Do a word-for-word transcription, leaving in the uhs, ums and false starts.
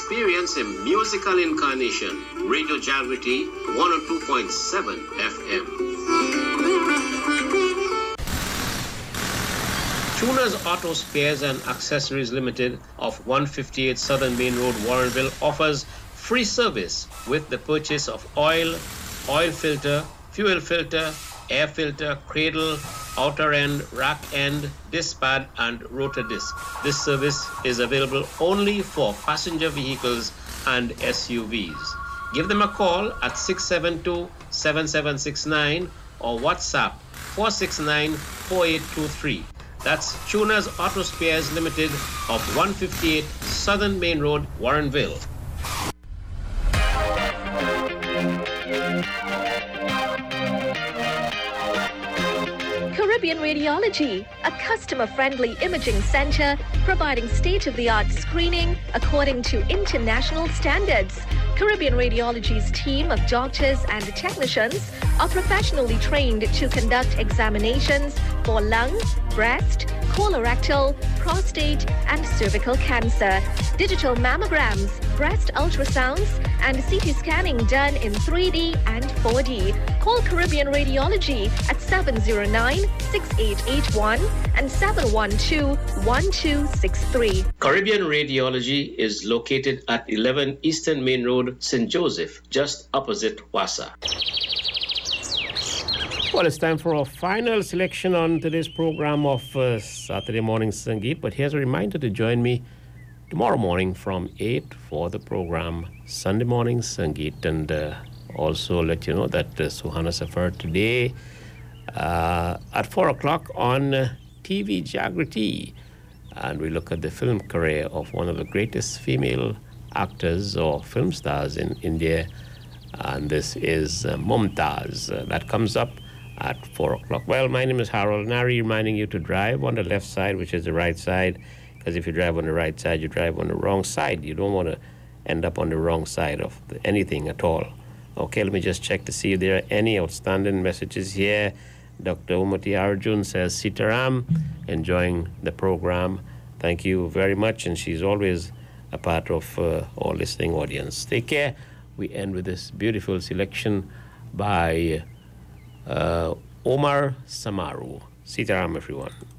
experience a musical incarnation. Radio Jagriti one oh two point seven F M. Tuner's Auto Spares and Accessories Limited of one fifty-eight Southern Main Road, Warrenville offers free service with the purchase of oil, oil filter, fuel filter, air filter, cradle, outer end, rack end, disc pad, and rotor disc. This service is available only for passenger vehicles and S U Vs. Give them a call at six seven two, seven seven six nine or WhatsApp four six nine, four eight two three. That's Tuner's Auto Spares Limited of one fifty-eight Southern Main Road, Warrenville. Caribbean Radiology, a customer-friendly imaging center providing state-of-the-art screening according to international standards. Caribbean Radiology's team of doctors and technicians are professionally trained to conduct examinations for lung, breast, colorectal, prostate, and cervical cancer. Digital mammograms, breast ultrasounds, and C T scanning done in three D and four D. Call Caribbean Radiology at seven zero nine, six eight eight one and seven one two, one two six three. Caribbean Radiology is located at eleven Eastern Main Road, Saint Joseph, just opposite Wassa. Well, it's time for our final selection on today's program of uh, Saturday Morning Sangeet. But here's a reminder to join me tomorrow morning from eight for the program Sunday Morning Sangeet. And uh, also let you know that uh, Suhana Safar today uh, at four o'clock on uh, T V Jagriti. And we look at the film career of one of the greatest female actors or film stars in India. And this is uh, Mumtaz. Uh, that comes up at four o'clock. Well, my name is Harold Nari, reminding you to drive on the left side, which is the right side, because if you drive on the right side, you drive on the wrong side. You don't want to end up on the wrong side of the, anything at all. Okay, let me just check to see if there are any outstanding messages here. Doctor Umati Arjun says, Sitaram, enjoying the program. Thank you very much, and she's always a part of uh, our listening audience. Take care. We end with this beautiful selection by uh, Omar Samaru. Sitaram, everyone.